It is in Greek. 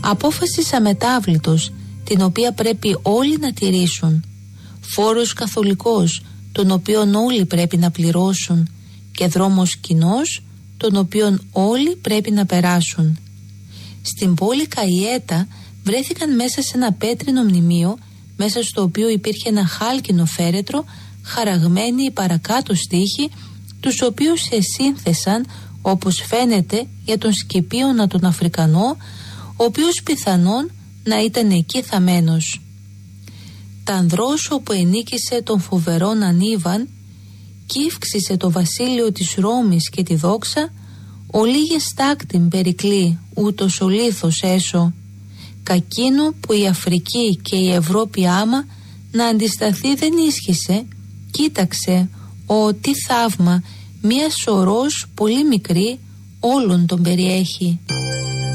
Απόφασης αμετάβλητος, την οποία πρέπει όλοι να τηρήσουν. Φόρος καθολικός, τον οποίον όλοι πρέπει να πληρώσουν, και δρόμος κοινός, τον οποίον όλοι πρέπει να περάσουν. Στην πόλη Καϊέτα βρέθηκαν μέσα σε ένα πέτρινο μνημείο, μέσα στο οποίο υπήρχε ένα χάλκινο φέρετρο, χαραγμένοι οι παρακάτω στίχοι, τους οποίους εσύνθεσαν, όπως φαίνεται, για τον Σκυπίωνα τον Αφρικανό, ο οποίος πιθανόν να ήταν εκεί θαμένος. Τανδρός όπου ενίκησε τον φοβερόν Ανίβαν, κύφξησε το βασίλειο της Ρώμης και τη δόξα, ο λίγες στάκτην περικλεί, ούτως ο λίθος έσω. Κακίνο που η Αφρική και η Ευρώπη άμα να αντισταθεί δεν ίσχυσε, κοίταξε, τι θαύμα, μία σωρός πολύ μικρή όλων τον περιέχει.